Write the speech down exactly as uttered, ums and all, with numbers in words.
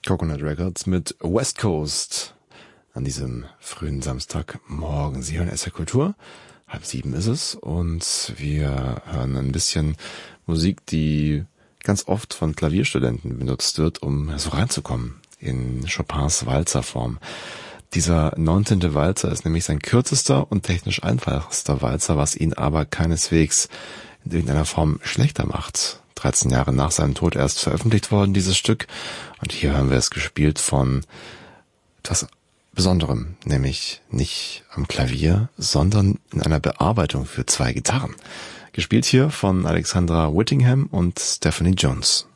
Coconut Records mit West Coast an diesem frühen Samstagmorgen. Sie hören S R Kultur, halb sieben ist es und wir hören ein bisschen Musik, die ganz oft von Klavierstudenten benutzt wird, um so reinzukommen in Chopins Walzerform. Dieser neunzehnte Walzer ist nämlich sein kürzester und technisch einfachster Walzer, was ihn aber keineswegs in irgendeiner Form schlechter macht. dreizehn Jahre nach seinem Tod erst veröffentlicht worden, dieses Stück. Und hier hören wir es gespielt von etwas Besonderem, nämlich nicht am Klavier, sondern in einer Bearbeitung für zwei Gitarren. Gespielt hier von Alexandra Whittingham und Stephanie Jones.